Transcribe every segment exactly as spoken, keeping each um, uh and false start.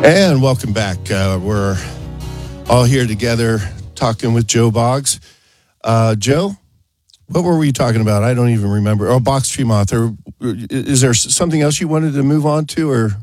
And welcome back. Uh, we're all here together talking with Joe Boggs. Uh, Joe, what were we talking about? I don't even remember. Oh, box tree moth. Or, is there something else you wanted to move on to? Or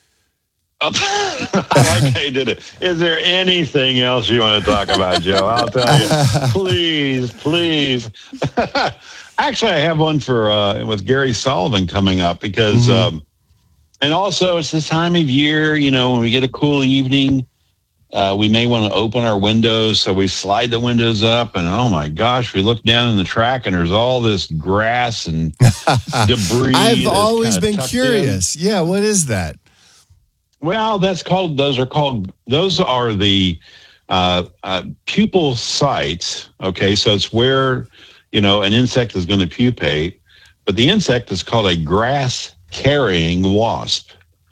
I like how you did it. Is there anything else you want to talk about, Joe? I'll tell you. Please, please. Actually, I have one for uh, with Gary Sullivan coming up because, mm-hmm. um, and also it's this time of year, you know, when we get a cool evening, uh, we may want to open our windows. So we slide the windows up and, oh my gosh, we look down in the track and there's all this grass and debris. I've always been curious. In. Yeah, what is that? Well, that's called, those are called, those are the uh, uh, pupal sites. Okay, so it's where, you know, an insect is going to pupate, but the insect is called a grass-carrying wasp.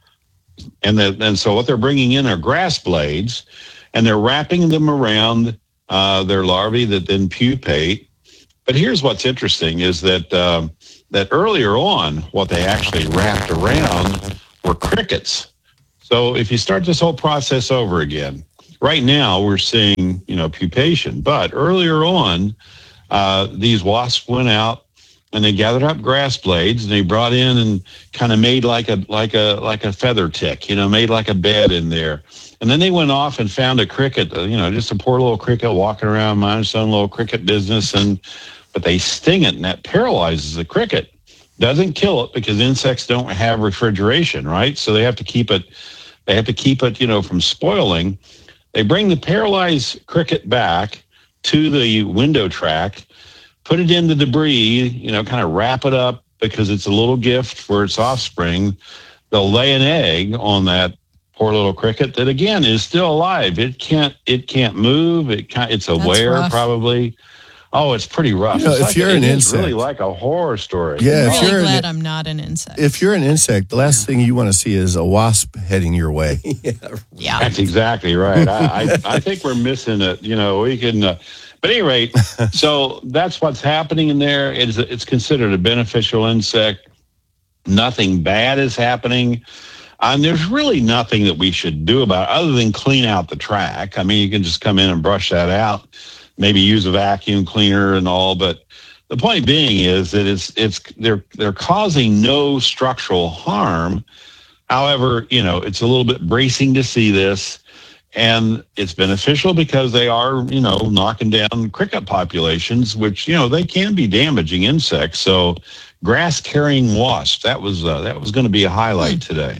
And, the, and so what they're bringing in are grass blades, and they're wrapping them around uh, their larvae that then pupate. But here's what's interesting is that uh, that earlier on, what they actually wrapped around were crickets. So if you start this whole process over again, right now we're seeing, you know, pupation. But earlier on, uh, these wasps went out and they gathered up grass blades and they brought in and kind of made like a like a like a feather tick, you know, made like a bed in there. And then they went off and found a cricket, you know, just a poor little cricket walking around, minding its own little cricket business. And but they sting it, and that paralyzes the cricket. Doesn't kill it because insects don't have refrigeration, right? So they have to keep it. They have to keep it, you know, from spoiling. They bring the paralyzed cricket back to the window track, put it in the debris, you know, kind of wrap it up because it's a little gift for its offspring. They'll lay an egg on that poor little cricket that, again, is still alive. It can't. It can't move. It can't, it's aware, probably. Oh, it's pretty rough. You know, it's if like, you're an it's insect, really like a horror story. Yeah, I'm if really you're glad an, I'm not an insect. If you're an insect, the last thing you want to see is a wasp heading your way. yeah, yeah, that's exactly right. I, I, I think we're missing it. You know, we can. Uh, but at any rate, so that's what's happening in there. It's it's considered a beneficial insect. Nothing bad is happening. And there's really nothing that we should do about it other than clean out the track. I mean, you can just come in and brush that out. Maybe use a vacuum cleaner and all, but the point being is that it's it's they're they're causing no structural harm. However, you know, it's a little bit bracing to see this, and it's beneficial because they are, you know, knocking down cricket populations, which, you know, they can be damaging insects. So, grass carrying wasps, that was uh, that was going to be a highlight today.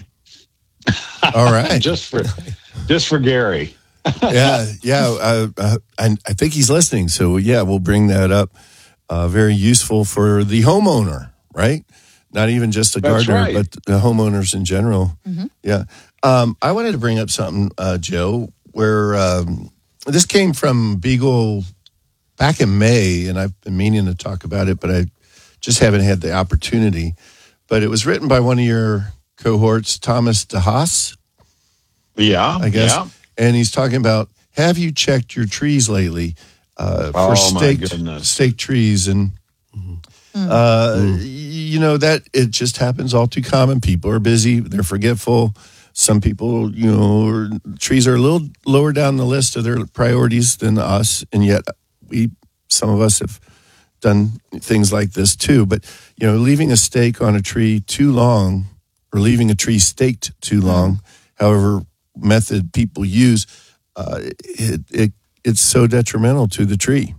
All right, just for just for Gary. yeah, yeah. Uh, uh, and I think he's listening. So, yeah, we'll bring that up. Uh, very useful for the homeowner, right? Not even just a That's gardener, right. but the homeowners in general. Mm-hmm. Yeah. Um, I wanted to bring up something, uh, Joe, where um, this came from Beagle back in May, and I've been meaning to talk about it, but I just haven't had the opportunity. But it was written by one of your cohorts, Thomas DeHaas. Yeah, I guess. Yeah. And he's talking about, have you checked your trees lately uh, for oh, staked, staked trees? And, uh, mm. you know, that it just happens all too common. People are busy. They're forgetful. Some people, you know, are, trees are a little lower down the list of their priorities than us. And yet we, some of us have done things like this too. But, you know, leaving a stake on a tree too long or leaving a tree staked too long, however method people use, uh, it, it it's so detrimental to the tree.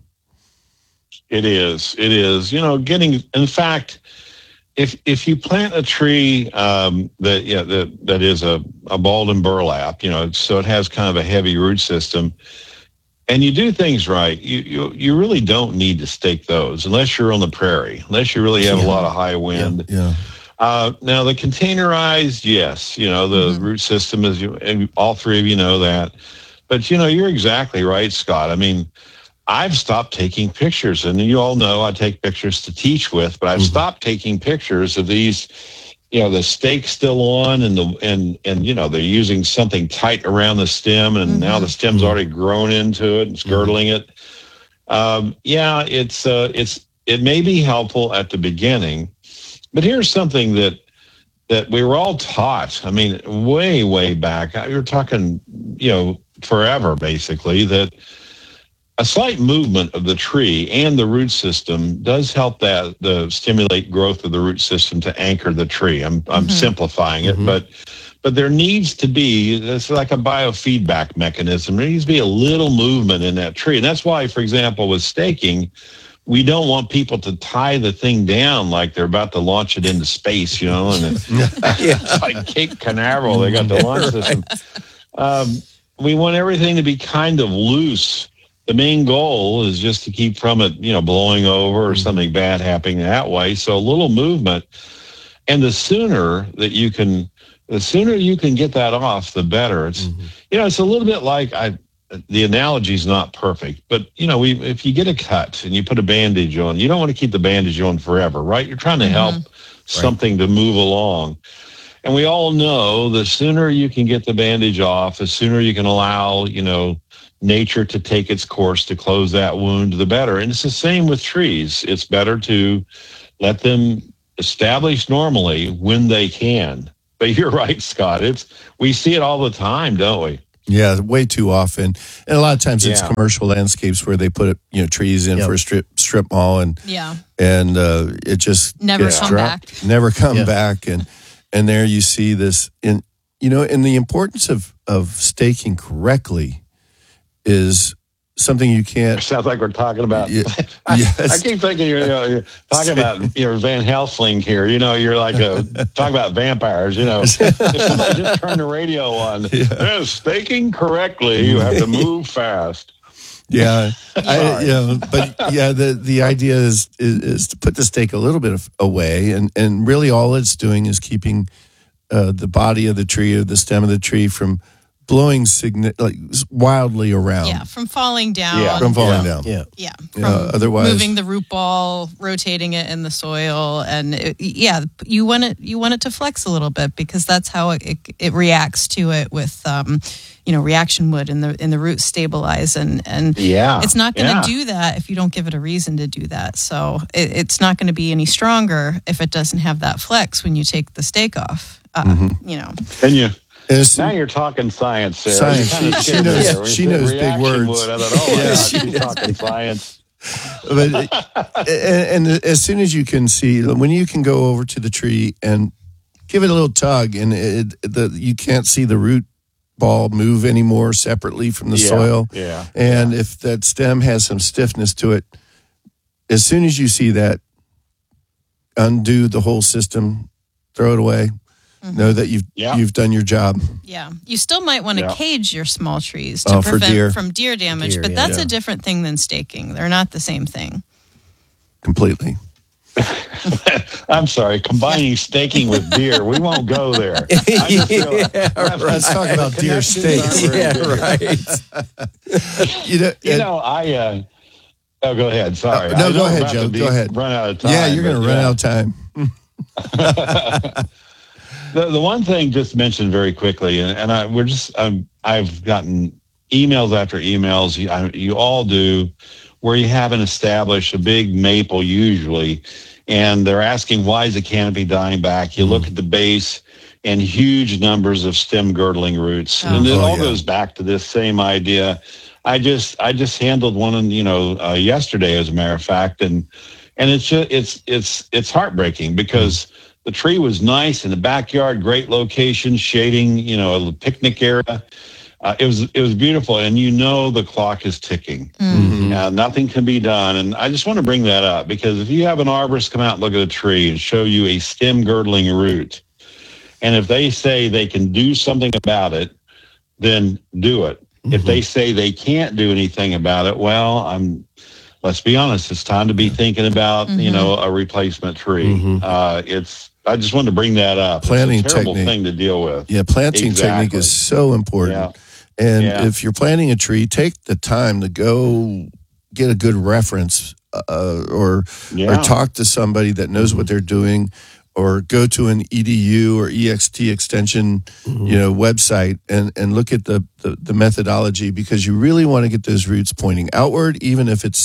It is. It is. You know, getting. In fact, if if you plant a tree um, that yeah that that is a a balled and burlap, you know, so it has kind of a heavy root system, and you do things right, you you you really don't need to stake those unless you're on the prairie, unless you really have yeah. a lot of high wind. Yeah. yeah. Uh, now, the containerized, yes, you know, the mm-hmm. root system is, and all three of you know that. But, you know, you're exactly right, Scott. I mean, I've stopped taking pictures, and you all know I take pictures to teach with, but I've mm-hmm. stopped taking pictures of these, you know, the stake still on, and, the and, and you know, they're using something tight around the stem, and mm-hmm. now the stem's already grown into it and girdling mm-hmm. it. Um, yeah, it's uh, it's it may be helpful at the beginning. But here's something that that we were all taught. I mean, way, way back. You're talking, you know, forever, basically, that a slight movement of the tree and the root system does help that the stimulate growth of the root system to anchor the tree. I'm I'm mm-hmm. simplifying it, mm-hmm. but but there needs to be, it's like a biofeedback mechanism. There needs to be a little movement in that tree. And that's why, for example, with staking, we don't want people to tie the thing down like they're about to launch it into space, you know, and it's like Cape Canaveral, they got the launch system. Um, we want everything to be kind of loose. The main goal is just to keep from it, you know, blowing over or something bad happening that way. So a little movement. And the sooner that you can, the sooner you can get that off, the better. It's, mm-hmm. you know, it's a little bit like, I, the analogy is not perfect, but, you know, we, if you get a cut and you put a bandage on, you don't want to keep the bandage on forever, right? You're trying to help mm-hmm. something right. to move along. And we all know the sooner you can get the bandage off, the sooner you can allow, you know, nature to take its course to close that wound, the better. And it's the same with trees. It's better to let them establish normally when they can. But you're right, Scott. It's we see it all the time, don't we? Yeah, way too often. And a lot of times it's yeah. commercial landscapes where they put, you know, trees in yep. for a strip strip mall, and yeah, and uh, it just never come dropped, back. Never come yeah. back. And and there you see this in, you know, and the importance of of staking correctly is something you can't. Sounds like we're talking about. Yeah, I, yes. I keep thinking you're, you know, you're talking about you know Van Helsing here. You know, you're like a talking about vampires. You know, if somebody just turned the radio on, yeah. they're staking correctly. You have to move fast. Yeah, I, you know, but yeah, the the idea is, is is to put the stake a little bit of, away, and and really all it's doing is keeping uh, the body of the tree or the stem of the tree from blowing signi- like wildly around. Yeah, from falling down. Yeah, from falling yeah. down. Yeah, yeah. From yeah, otherwise, moving the root ball, rotating it in the soil, and it, yeah, you want it. You want it to flex a little bit because that's how it it, it reacts to it with, um, you know, reaction wood and the in the roots stabilize, and and yeah, it's not going to yeah. do that if you don't give it a reason to do that. So it, it's not going to be any stronger if it doesn't have that flex when you take the stake off. Uh, mm-hmm. You know, and you. It's, now you're talking science, Sarah. Science. She, she knows. There. She knows big words. Wood. I thought, oh, yeah, she's talking science. But and, and as soon as you can see, when you can go over to the tree and give it a little tug, and it, the you can't see the root ball move anymore separately from the yeah, soil. Yeah. And yeah. if that stem has some stiffness to it, as soon as you see that, undo the whole system, throw it away. Mm-hmm. Know that you've yeah. you've done your job. Yeah, you still might want to yeah. cage your small trees to oh, prevent deer. from deer damage, deer, but yeah. that's yeah. a different thing than staking. They're not the same thing. Completely. I'm sorry, combining staking with deer. We won't go there. yeah, yeah, right. Let's talk about deer steaks. Yeah, right. you know, you know, I. Uh, oh, go ahead. Sorry. Uh, no, go ahead, Joe. Go ahead. Run out of time. Yeah, you're going to run yeah. out of time. The the one thing just mentioned very quickly, and, and I we're just um, I've gotten emails after emails. You, I, you all do, where you haven't established a big maple usually, and they're asking why is the canopy dying back? You mm-hmm. look at the base, and huge numbers of stem girdling roots, oh. and it oh, all yeah. goes back to this same idea. I just I just handled one, you know, uh, yesterday, as a matter of fact, and and it's just, it's it's it's heartbreaking because. Mm-hmm. The tree was nice in the backyard, great location, shading, you know, a picnic area. Uh, it was it was beautiful, and you know the clock is ticking. Mm-hmm. Uh, nothing can be done, and I just want to bring that up because if you have an arborist come out and look at a tree and show you a stem girdling root, and if they say they can do something about it, then do it. Mm-hmm. If they say they can't do anything about it, well, I'm. Let's be honest. It's time to be thinking about mm-hmm. you know a replacement tree. Mm-hmm. Uh, it's. I just wanted to bring that up. Planting it's a terrible technique. thing to deal with. Yeah, planting exactly. technique is so important. Yeah. And yeah. if you're planting a tree, take the time to go get a good reference uh, or yeah. or talk to somebody that knows mm-hmm. what they're doing, or go to an E D U or E X T extension mm-hmm. you know, website and, and look at the, the, the methodology, because you really want to get those roots pointing outward, even if it's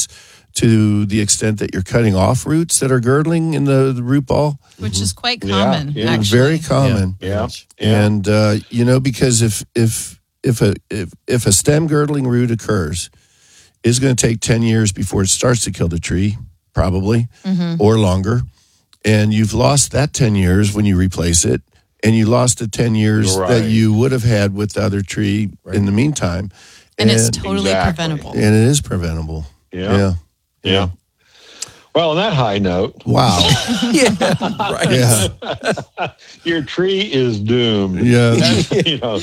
to the extent that you're cutting off roots that are girdling in the, the root ball. Which mm-hmm. is quite Yeah, common, yeah. actually. Very common. Yeah. yeah. And, uh, you know, because if if if a if, if a stem girdling root occurs, it's going to take ten years before it starts to kill the tree, probably, mm-hmm. or longer. And you've lost that ten years when you replace it. And you lost the ten years right. that you would have had with the other tree right. in the meantime. And, and it's totally exactly. preventable. And it is preventable. Yeah. Yeah. Yeah. Well, on that high note. Wow. yeah. Right. Yeah. Your tree is doomed. Yeah. You know.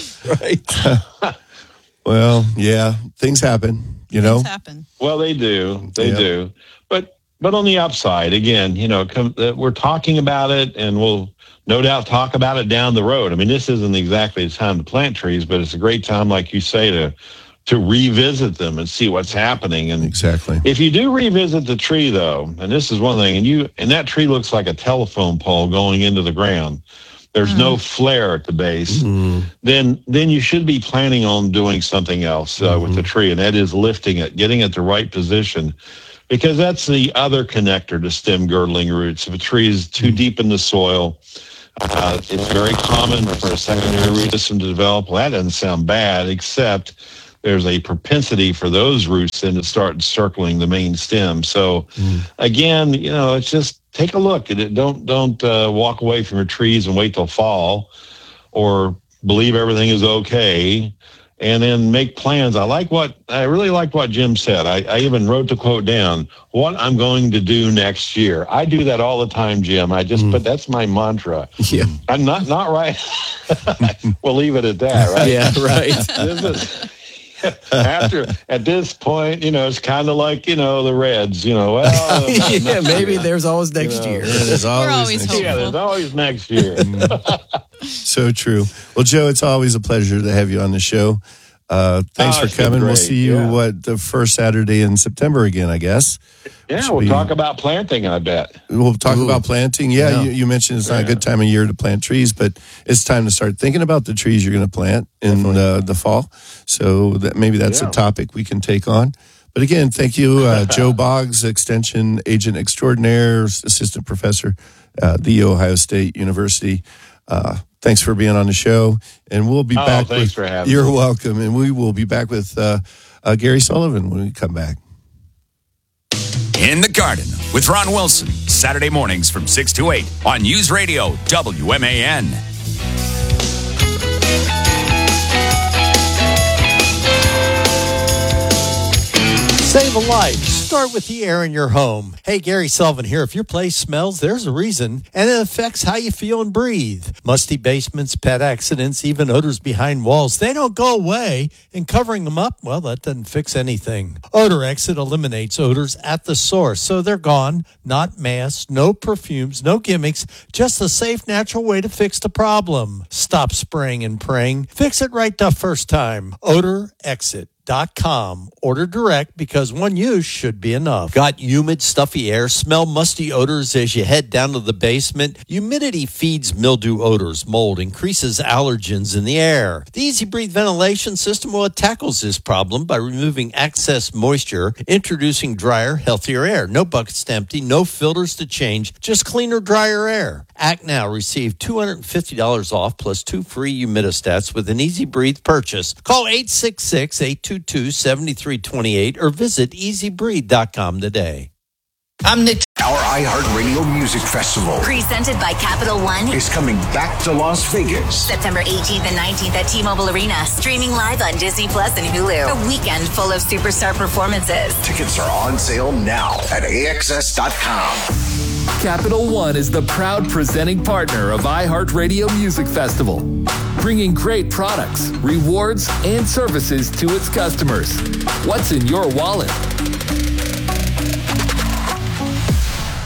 Right. Well, yeah. Things happen, you know. Things happen. Well, they do. They yeah. do. But but on the upside, again, you know, come, uh, we're talking about it, and we'll no doubt talk about it down the road. I mean, this isn't exactly the time to plant trees, but it's a great time, like you say, to to revisit them and see what's happening. And exactly. If you do revisit the tree, though, and this is one thing, and you and that tree looks like a telephone pole going into the ground. There's mm. no flare at the base. Mm. Then then you should be planning on doing something else uh, mm-hmm. with the tree, and that is lifting it, getting it the right position. Because that's the other connector to stem girdling roots. If a tree is too deep in the soil, uh, it's very common for a secondary root system to develop. Well, that doesn't sound bad, except there's a propensity for those roots then to start circling the main stem. So, mm. again, you know, it's just take a look at it. Don't don't uh, walk away from your trees and wait till fall, or believe everything is okay. And then make plans. I like what I really liked what Jim said. I, I even wrote the quote down, what I'm going to do next year. I do that all the time, Jim. I just, mm. but that's my mantra. Yeah. I'm not, not right. We'll leave it at that, right? Yeah, right. This is, after, at this point, you know, it's kind of like, you know, the Reds, you know, well. yeah, maybe year. There's always next you know, year. Yeah, there's always, always next hopeful. year. Yeah, there's always next year. So true. Well, Joe, it's always a pleasure to have you on the show. Uh, thanks oh, for coming. We'll see you, yeah. what, the first Saturday in September again, I guess. Yeah, we'll be, talk about planting, I bet. We'll talk Ooh. about planting. Yeah, yeah. You, you mentioned it's not yeah. a good time of year to plant trees, but it's time to start thinking about the trees you're going to plant in uh, the fall. So that maybe that's yeah. a topic we can take on. But again, thank you, uh, Joe Boggs, Extension Agent Extraordinaire, Assistant Professor at The Ohio State University. Uh, thanks for being on the show, and we'll be oh, back. Thanks with, for having You're me. welcome, and we will be back with uh, uh, Gary Sullivan when we come back. In the Garden with Ron Wilson, Saturday mornings from six to eight on News Radio W M A N. Save a life. Start with the air in your home. Hey, Gary Sullivan here. If your place smells, there's a reason, and it affects how you feel and breathe. Musty basements, pet accidents, even odors behind walls, they don't go away, and covering them up, well, that doesn't fix anything. Odor Exit eliminates odors at the source, so they're gone. Not masks, no perfumes, no gimmicks, just a safe, natural way to fix the problem. Stop spraying and praying. Fix it right the first time. Odor Exit. Dot com. Order direct because one use should be enough. Got humid, stuffy air? Smell musty odors as you head down to the basement? Humidity feeds mildew odors, mold, increases allergens in the air. The Easy Breathe ventilation system, well, it tackles this problem by removing excess moisture, introducing drier, healthier air. No buckets to empty, no filters to change, just cleaner, drier air. Act now. Receive two hundred fifty dollars off plus two free humidistats with an Easy Breathe purchase. Call eight six six, eight two two, seven three two eight or visit easy breathe dot com today. I'm Nick. Our iHeartRadio Music Festival, presented by Capital One, is coming back to Las Vegas. September eighteenth and nineteenth at T-Mobile Arena. Streaming live on Disney Plus and Hulu. A weekend full of superstar performances. Tickets are on sale now at A X S dot com. Capital One is the proud presenting partner of iHeartRadio Music Festival, bringing great products, rewards, and services to its customers. What's in your wallet?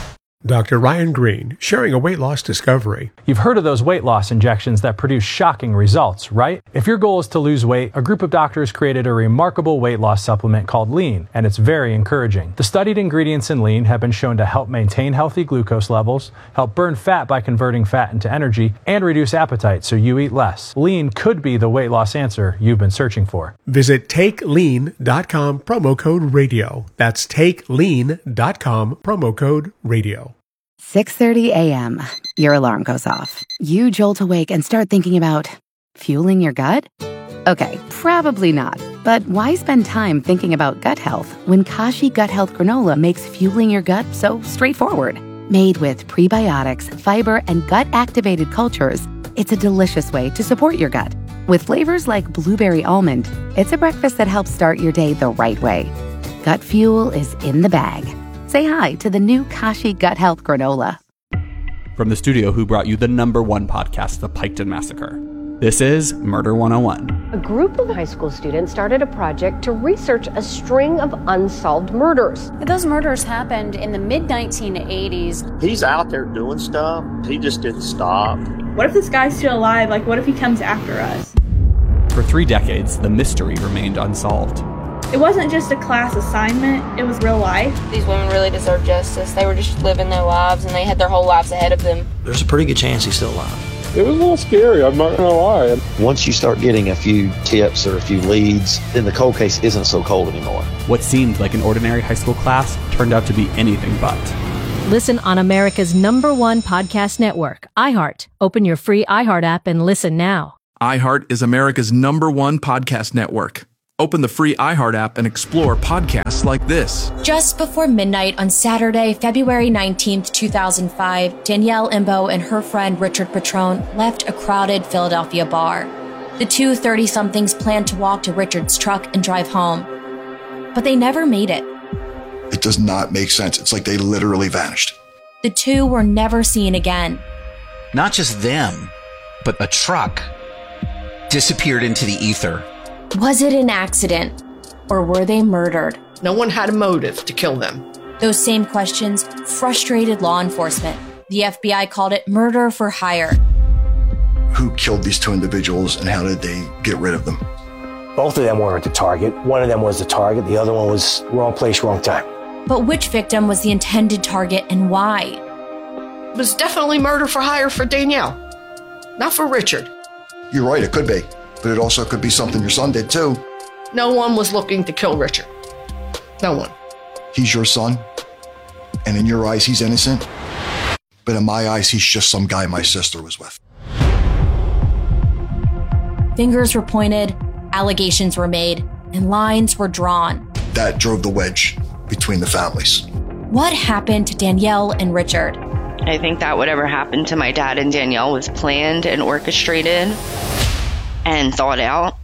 Doctor Ryan Green, sharing a weight loss discovery. You've heard of those weight loss injections that produce shocking results, right? If your goal is to lose weight, a group of doctors created a remarkable weight loss supplement called Lean, and it's very encouraging. The studied ingredients in Lean have been shown to help maintain healthy glucose levels, help burn fat by converting fat into energy, and reduce appetite so you eat less. Lean could be the weight loss answer you've been searching for. Visit take lean dot com, promo code radio. That's take lean dot com, promo code radio. six thirty a.m. Your alarm goes off. You jolt awake and start thinking about fueling your gut? Okay, probably not. But why spend time thinking about gut health when Kashi Gut Health Granola makes fueling your gut so straightforward? Made with prebiotics, fiber, and gut-activated cultures, it's a delicious way to support your gut. With flavors like blueberry almond, it's a breakfast that helps start your day the right way. Gut fuel is in the bag. Say hi to the new Kashi Gut Health Granola. From the studio who brought you the number one podcast, The Piketon Massacre, this is Murder one oh one. A group of high school students started a project to research a string of unsolved murders. Those murders happened in the mid nineteen eighties. He's out there doing stuff. He just didn't stop. What if this guy's still alive? Like, what if he comes after us? For three decades, the mystery remained unsolved. It wasn't just a class assignment, it was real life. These women really deserve justice. They were just living their lives and they had their whole lives ahead of them. There's a pretty good chance he's still alive. It was a little scary, I'm not gonna lie. Once you start getting a few tips or a few leads, then the cold case isn't so cold anymore. What seemed like an ordinary high school class turned out to be anything but. Listen on America's number one podcast network, iHeart. Open your free iHeart app and listen now. iHeart is America's number one podcast network. Open the free iHeart app and explore podcasts like this. Just before midnight on Saturday, February nineteenth, two thousand five, Danielle Imbo and her friend Richard Patrone left a crowded Philadelphia bar. The two thirty-somethings planned to walk to Richard's truck and drive home. But they never made it. It does not make sense. It's like they literally vanished. The two were never seen again. Not just them, but a truck disappeared into the ether. Was it an accident, or were they murdered? No one had a motive to kill them. Those same questions frustrated law enforcement. The F B I called it murder for hire. Who killed these two individuals and how did they get rid of them? Both of them weren't the target. One of them was the target. The other one was wrong place, wrong time. But which victim was the intended target and why? It was definitely murder for hire for Danielle, not for Richard. You're right, it could be. But it also could be something your son did too. No one was looking to kill Richard. No one. He's your son, and in your eyes, he's innocent. But in my eyes, he's just some guy my sister was with. Fingers were pointed, allegations were made, and lines were drawn. That drove the wedge between the families. What happened to Danielle and Richard? I think that whatever happened to my dad and Danielle was planned and orchestrated and thought out.